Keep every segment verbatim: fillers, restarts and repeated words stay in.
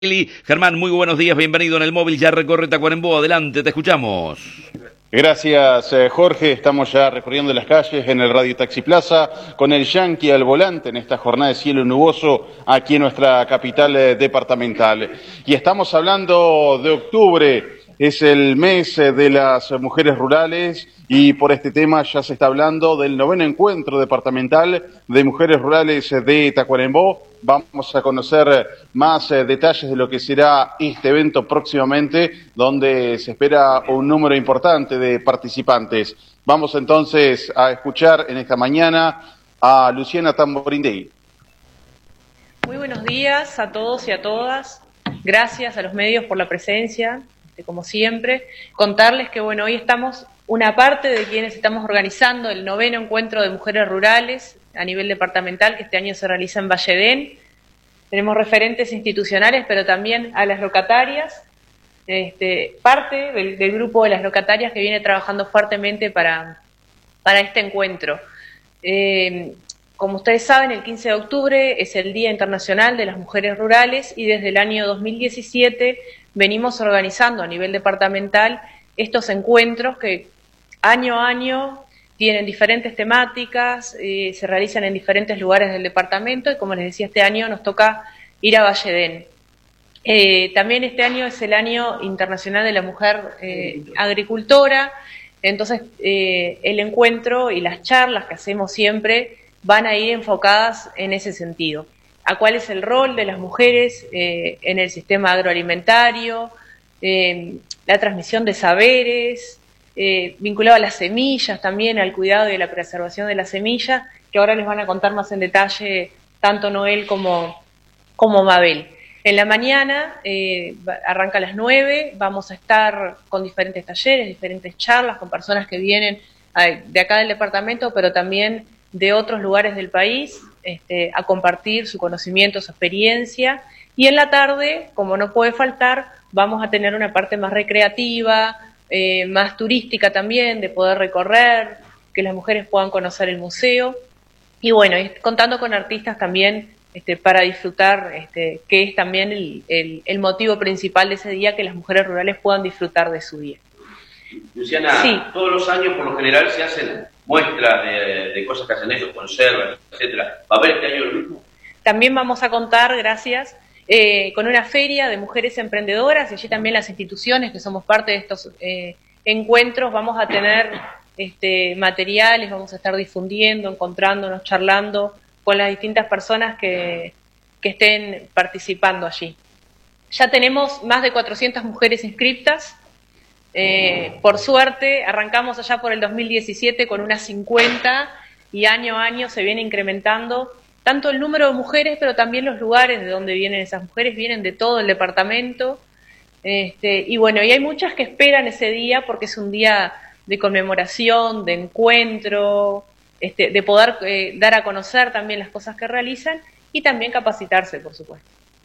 Germán, muy buenos días, bienvenido en el móvil, ya recorre Tacuarembó, adelante, te escuchamos. Gracias, eh, Jorge. Estamos ya recorriendo las calles en el Radio Taxi Plaza con el Yankee al volante en esta jornada de cielo nuboso aquí en nuestra capital eh, departamental. Y estamos hablando de octubre, es el mes eh, de las mujeres rurales y por este tema ya se está hablando del noveno encuentro departamental de mujeres rurales de Tacuarembó. Vamos a conocer más eh, detalles de lo que será este evento próximamente, donde se espera un número importante de participantes. Vamos entonces a escuchar en esta mañana a Luciana Tamborindey. Muy buenos días a todos y a todas. Gracias a los medios por la presencia, como siempre. Contarles que bueno, hoy estamos una parte de quienes estamos organizando el noveno encuentro de mujeres rurales a nivel departamental, que este año se realiza en Valledén. Tenemos referentes institucionales, pero también a las locatarias, este, parte del, del grupo de las locatarias que viene trabajando fuertemente para, para este encuentro. Eh, como ustedes saben, el quince de octubre es el Día Internacional de las Mujeres Rurales y desde el año dos mil diecisiete venimos organizando a nivel departamental estos encuentros que año a año tienen diferentes temáticas, eh, se realizan en diferentes lugares del departamento y como les decía, este año nos toca ir a Valledén. Eh, también este año es el Año Internacional de la Mujer eh, Agricultora, entonces eh, el encuentro y las charlas que hacemos siempre van a ir enfocadas en ese sentido. A cuál es el rol de las mujeres eh, en el sistema agroalimentario, eh, la transmisión de saberes, Eh, vinculado a las semillas también, al cuidado y a la preservación de la semilla, que ahora les van a contar más en detalle tanto Noel como, como Mabel. En la mañana, eh, arranca a las nueve, vamos a estar con diferentes talleres, diferentes charlas, con personas que vienen de acá del departamento, pero también de otros lugares del país, este, a compartir su conocimiento, su experiencia. Y en la tarde, como no puede faltar, vamos a tener una parte más recreativa, Eh, más turística también, de poder recorrer, que las mujeres puedan conocer el museo y bueno, y contando con artistas también este, para disfrutar, este, que es también el, el, el motivo principal de ese día, que las mujeres rurales puedan disfrutar de su día. Luciana, sí. Todos los años por lo general se hacen muestras de, de cosas que hacen ellos, conservas, etcétera. ¿Va a haber este año lo mismo? También vamos a contar, gracias, Eh, con una feria de mujeres emprendedoras y allí también las instituciones que somos parte de estos eh, encuentros vamos a tener este, materiales, vamos a estar difundiendo, encontrándonos, charlando con las distintas personas que, que estén participando allí. Ya tenemos más de cuatrocientas mujeres inscriptas, eh, por suerte arrancamos allá por el dos mil diecisiete con unas cincuenta y año a año se viene incrementando tanto el número de mujeres, pero también los lugares de donde vienen esas mujeres, vienen de todo el departamento, este, y bueno, y hay muchas que esperan ese día porque es un día de conmemoración, de encuentro, este, de poder eh, dar a conocer también las cosas que realizan y también capacitarse, por supuesto.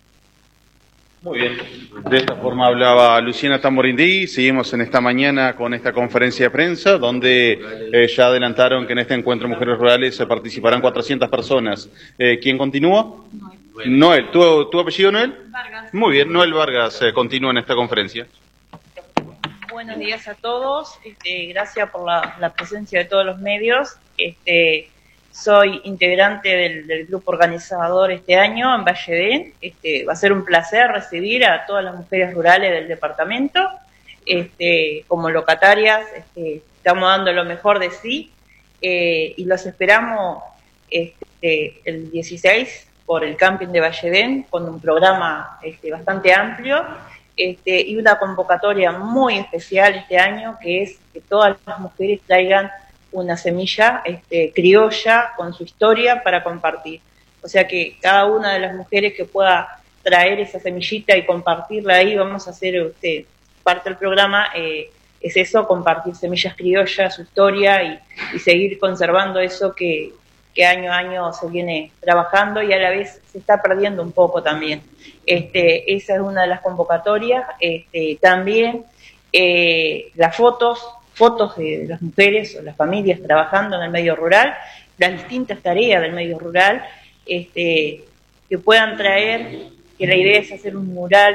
Muy bien. De esta forma hablaba Luciana Tamborindey. Seguimos en esta mañana con esta conferencia de prensa, donde eh, ya adelantaron que en este encuentro de mujeres rurales se participarán cuatrocientas personas. Eh, ¿Quién continúa? Noel. Noel. ¿Tu, tu apellido, Noel? Vargas. Muy bien, Noel Vargas eh, continúa en esta conferencia. Buenos días a todos. Este, gracias por la, la presencia de todos los medios. Este, Soy integrante del, del grupo organizador este año en Valledén. Este, va a ser un placer recibir a todas las mujeres rurales del departamento. Este, como locatarias, este, estamos dando lo mejor de sí eh, y los esperamos este, el dieciséis por el camping de Valledén con un programa este, bastante amplio este, y una convocatoria muy especial este año, que es que todas las mujeres traigan una semilla este, criolla con su historia para compartir. O sea que cada una de las mujeres que pueda traer esa semillita y compartirla ahí, vamos a hacer este, parte del programa, eh, es eso, compartir semillas criollas, su historia y, y seguir conservando eso que, que año a año se viene trabajando y a la vez se está perdiendo un poco también. Este, esa es una de las convocatorias. Este, también eh, las fotos, fotos de las mujeres o las familias trabajando en el medio rural, las distintas tareas del medio rural, este, que puedan traer que la idea es hacer un mural